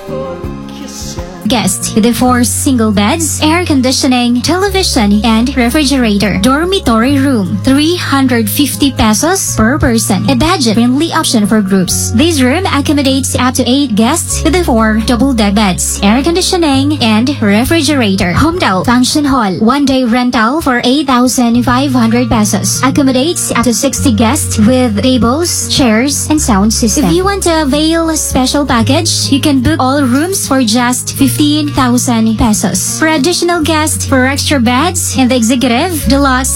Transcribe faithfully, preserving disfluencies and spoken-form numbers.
Guest with the four single beds, air conditioning, television, and refrigerator. Dormitory room, three hundred fifty pesos per person. A budget-friendly option for groups. This room accommodates up to eight guests with the four double-deck beds, air conditioning, and refrigerator. Homedale Function Hall, one-day rental for eight thousand five hundred pesos. Accommodates up to sixty guests with tables, chairs, and sound system. If you want to avail a special package, you can book all rooms for just fifteen thousand pesos. For additional guests, for extra beds in the executive, deluxe,